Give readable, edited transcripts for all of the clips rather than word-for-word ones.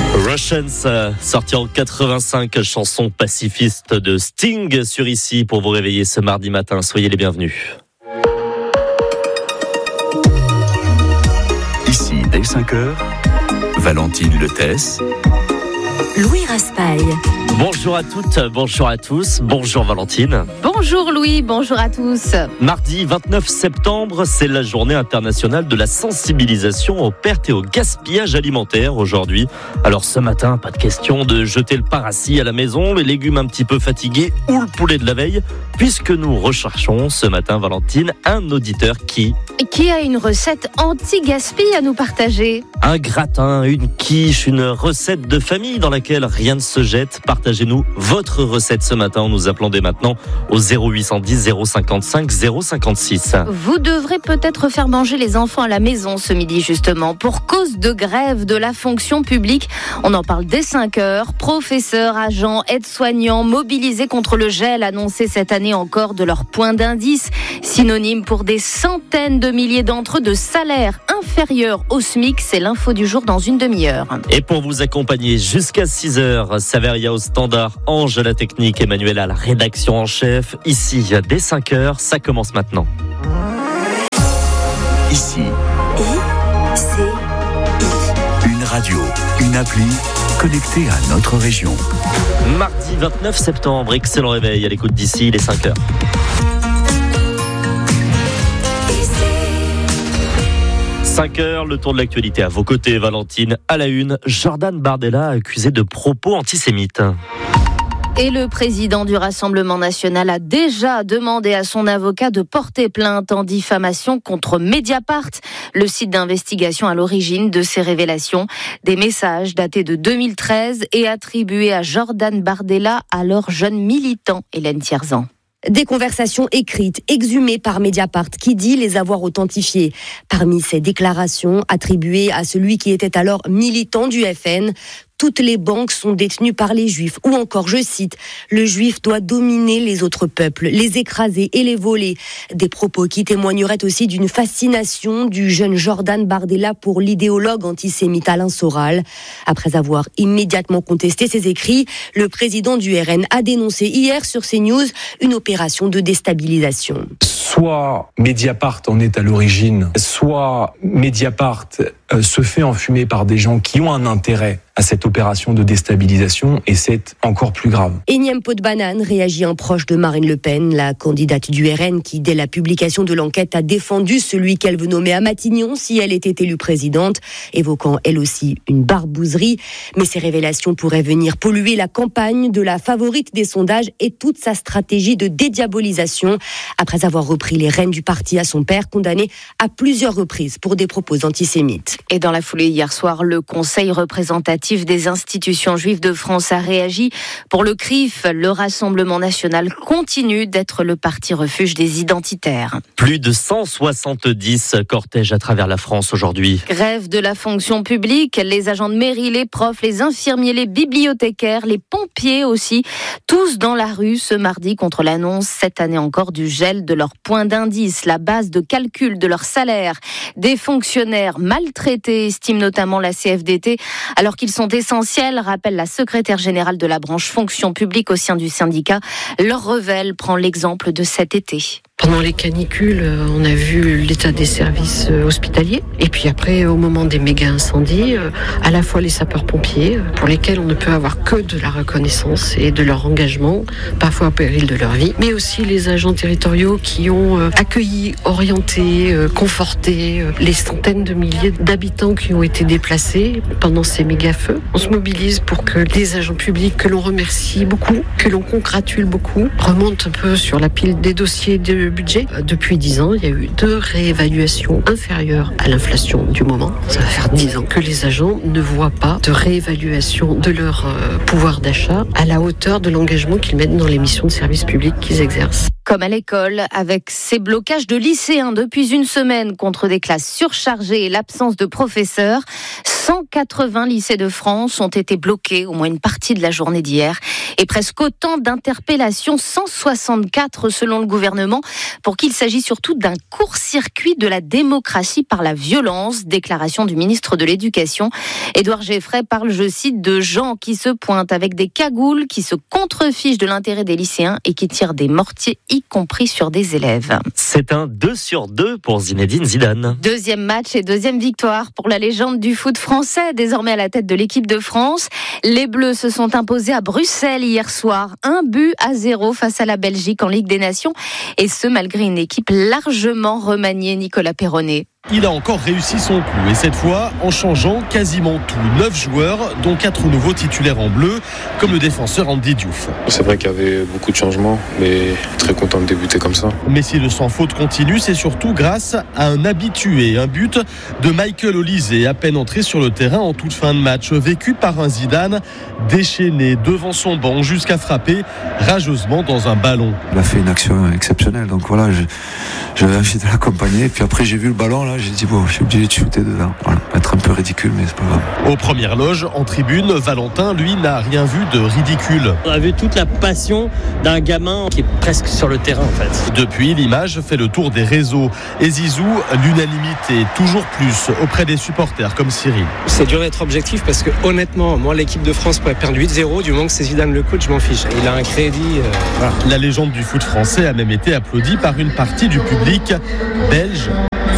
Russians, sorti en 85, chanson pacifiste de Sting sur Ici pour vous réveiller ce mardi matin. Soyez les bienvenus. Ici, dès 5h, Valentine Letès, Louis Raspail. Bonjour à toutes, bonjour à tous, bonjour Valentine. Bonjour Louis, bonjour à tous. Mardi 29 septembre, c'est la journée internationale de la sensibilisation aux pertes et au gaspillage alimentaire aujourd'hui. Alors ce matin, pas de question de jeter le paracis à la maison, les légumes un petit peu fatigués ou le poulet de la veille, puisque nous recherchons ce matin, Valentine, un auditeur qui a une recette anti-gaspi à nous partager. Un gratin, une quiche, une recette de famille dans laquelle rien ne se jette. Partagez-nous votre recette ce matin en nous appelant dès maintenant au 0810 055 056. Vous devrez peut-être faire manger les enfants à la maison ce midi justement pour cause de grève de la fonction publique. On en parle dès 5h. Professeurs, agents, aides-soignants mobilisés contre le gel annoncé cette année encore de leur point d'indice, synonyme pour des centaines de milliers d'entre eux de salaires inférieurs au SMIC. C'est l'info du jour dans une demi-heure. Et pour vous accompagner jusqu'à 6h, Saveria au standard, Ange à la technique, Emmanuel à la rédaction en chef. Ici, dès 5h, ça commence maintenant. ici, une radio, une appli connectée à notre région. Mardi 29 septembre, excellent réveil à l'écoute d'ici, il est 5h. Le tour de l'actualité à vos côtés, Valentine. À la une, Jordan Bardella accusé de propos antisémites. Et le président du Rassemblement national a déjà demandé à son avocat de porter plainte en diffamation contre Mediapart, le site d'investigation à l'origine de ces révélations. Des messages datés de 2013 et attribués à Jordan Bardella, alors jeune militant. Hélène Thierzan. Des conversations écrites, exhumées par Mediapart, qui dit les avoir authentifiées. Parmi ces déclarations attribuées à celui qui était alors militant du FN, toutes les banques sont détenues par les Juifs. Ou encore, je cite, « Le Juif doit dominer les autres peuples, les écraser et les voler ». Des propos qui témoigneraient aussi d'une fascination du jeune Jordan Bardella pour l'idéologue antisémite Alain Soral. Après avoir immédiatement contesté ces écrits, le président du RN a dénoncé hier sur CNews une opération de déstabilisation. Soit Mediapart en est à l'origine, soit Mediapart se fait enfumer par des gens qui ont un intérêt à cette opération de déstabilisation, et c'est encore plus grave. Énième pot de banane, réagit un proche de Marine Le Pen, la candidate du RN qui, dès la publication de l'enquête, a défendu celui qu'elle veut nommer à Matignon si elle était élue présidente, évoquant elle aussi une barbouzerie. Mais ces révélations pourraient venir polluer la campagne de la favorite des sondages et toute sa stratégie de dédiabolisation, après avoir repris les rênes du parti à son père, condamné à plusieurs reprises pour des propos antisémites. Et dans la foulée, hier soir, le Conseil représentatif des institutions juives de France a réagi. Pour le CRIF, le Rassemblement national continue d'être le parti refuge des identitaires. Plus de 170 cortèges à travers la France aujourd'hui. Grève de la fonction publique, les agents de mairie, les profs, les infirmiers, les bibliothécaires, les pompiers aussi, tous dans la rue ce mardi contre l'annonce, cette année encore, du gel de leur point d'indice, la base de calcul de leur salaire. Des fonctionnaires maltraités, estime notamment la CFDT, alors qu'ils sont essentiels, rappelle la secrétaire générale de la branche fonction publique au sein du syndicat. Laure Revel prend l'exemple de cet été. Pendant les canicules, on a vu l'état des services hospitaliers. Et puis après, au moment des méga incendies, à la fois les sapeurs-pompiers, pour lesquels on ne peut avoir que de la reconnaissance et de leur engagement, parfois au péril de leur vie, mais aussi les agents territoriaux qui ont accueilli, orienté, conforté les centaines de milliers d'habitants qui ont été déplacés pendant ces méga-feux. On se mobilise pour que les agents publics, que l'on remercie beaucoup, que l'on congratule beaucoup, remontent un peu sur la pile des dossiers de budget. Depuis 10 ans, il y a eu 2 réévaluations inférieures à l'inflation du moment. Ça va faire 10 ans que les agents ne voient pas de réévaluation de leur pouvoir d'achat à la hauteur de l'engagement qu'ils mettent dans les missions de service public qu'ils exercent. Comme à l'école, avec ces blocages de lycéens depuis une semaine contre des classes surchargées et l'absence de professeurs, 180 lycées de France ont été bloqués au moins une partie de la journée d'hier et presque autant d'interpellations, 164 selon le gouvernement, pour qu'il s'agisse surtout d'un court-circuit de la démocratie par la violence. Déclaration du ministre de l'Éducation. Édouard Geffray parle, je cite, de gens qui se pointent avec des cagoules, qui se contrefichent de l'intérêt des lycéens et qui tirent des mortiers, y compris sur des élèves. C'est un 2-2 pour Zinedine Zidane. Deuxième match et deuxième victoire pour la légende du foot français, désormais à la tête de l'équipe de France. Les Bleus se sont imposés à Bruxelles hier soir, 1-0 face à la Belgique en Ligue des Nations, et ce malgré une équipe largement remaniée. Nicolas Perronnet. Il a encore réussi son coup et cette fois en changeant quasiment tout. 9 joueurs, dont 4 nouveaux titulaires en bleu, comme le défenseur Andy Diouf. C'est vrai qu'il y avait beaucoup de changements, mais très content de débuter comme ça. Mais si le sans faute continue, c'est surtout grâce à un habitué. Un but de Michael Olise, à peine entré sur le terrain en toute fin de match, vécu par un Zidane déchaîné devant son banc jusqu'à frapper rageusement dans un ballon. Il a fait une action exceptionnelle, donc voilà, j'avais envie de l'accompagner. Puis après j'ai vu le ballon, là, j'ai dit bon, je suis obligé de shooter dedans. Voilà, être un peu ridicule, mais c'est pas grave. Aux premières loges, en tribune, Valentin, lui, n'a rien vu de ridicule. On a vu toute la passion d'un gamin qui est presque sur le terrain, en fait. Depuis, l'image fait le tour des réseaux. Et Zizou, l'unanimité, toujours plus auprès des supporters comme Cyril. C'est dur d'être objectif parce que honnêtement, moi, l'équipe de France pourrait perdre 8-0, du moment que c'est Zidane le coach, je m'en fiche. Il a un crédit. Voilà. La légende du foot français a même été applaudie par une partie du public belge.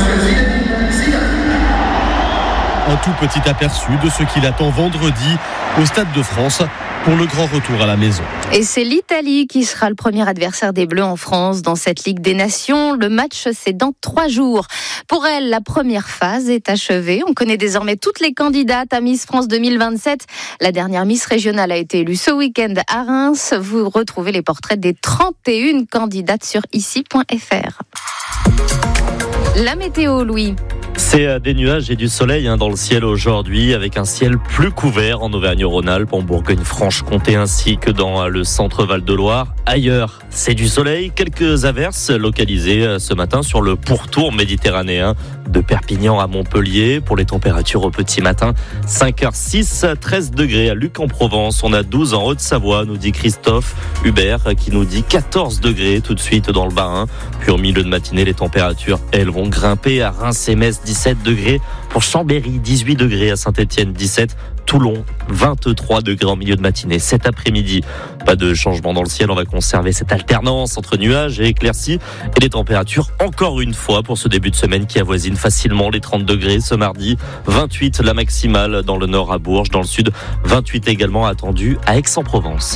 Un tout petit aperçu de ce qu'il attend vendredi au Stade de France pour le grand retour à la maison. Et c'est l'Italie qui sera le premier adversaire des Bleus en France dans cette Ligue des Nations. Le match, c'est dans 3 jours. Pour elle, la première phase est achevée. On connaît désormais toutes les candidates à Miss France 2027. La dernière Miss régionale a été élue ce week-end à Reims. Vous retrouvez les portraits des 31 candidates sur ici.fr. La météo, Louis. C'est des nuages et du soleil dans le ciel aujourd'hui, avec un ciel plus couvert en Auvergne-Rhône-Alpes, en Bourgogne-Franche-Comté ainsi que dans le centre Val-de-Loire. Ailleurs, c'est du soleil, quelques averses localisées ce matin sur le pourtour méditerranéen de Perpignan à Montpellier. Pour les températures au petit matin, 5h06, 13 degrés à Luc-en-Provence. On a 12 en Haute-Savoie, nous dit Christophe Hubert, qui nous dit 14 degrés tout de suite dans le Bas-Rhin. Puis au milieu de matinée, les températures, elles, vont grimper à Reims et Metz, 17 degrés. Pour Chambéry, 18 degrés. À Saint-Étienne, 17. Toulon, 23 degrés en milieu de matinée. Cet après-midi, pas de changement dans le ciel. On va conserver cette alternance entre nuages et éclaircies. Et les températures, encore une fois, pour ce début de semaine qui avoisine facilement les 30 degrés ce mardi. 28 la maximale dans le nord à Bourges. Dans le sud, 28 également attendu à Aix-en-Provence.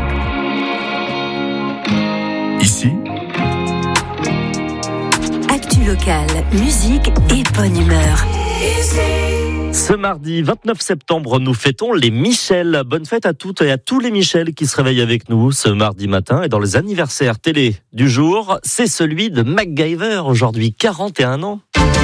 Ici, actu locale, musique et bonne humeur. Ce mardi 29 septembre, nous fêtons les Michel. Bonne fête à toutes et à tous les Michel qui se réveillent avec nous ce mardi matin. Et dans les anniversaires télé du jour, c'est celui de MacGyver, aujourd'hui 41 ans.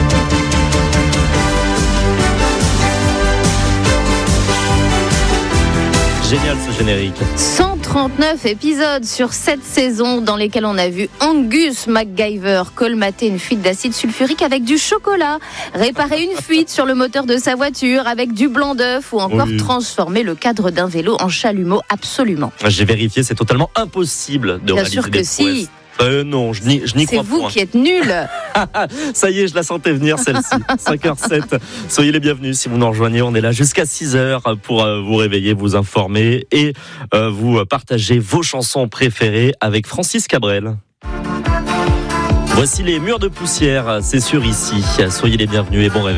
Génial ce générique. 139 épisodes sur 7 saisons dans lesquels on a vu Angus MacGyver colmater une fuite d'acide sulfurique avec du chocolat, réparer une fuite sur le moteur de sa voiture avec du blanc d'œuf ou encore transformer le cadre d'un vélo en chalumeau. Absolument. J'ai vérifié, c'est totalement impossible de réaliser des prouesses. Bien sûr que si. Non, je n'y crois pas. C'est vous qui êtes nuls. Ça y est, je la sentais venir celle-ci. 5h07. Soyez les bienvenus si vous nous rejoignez. On est là jusqu'à 6h pour vous réveiller, vous informer et vous partager vos chansons préférées avec Francis Cabrel. Voici les murs de poussière, c'est sûr ici. Soyez les bienvenus et bon réveil.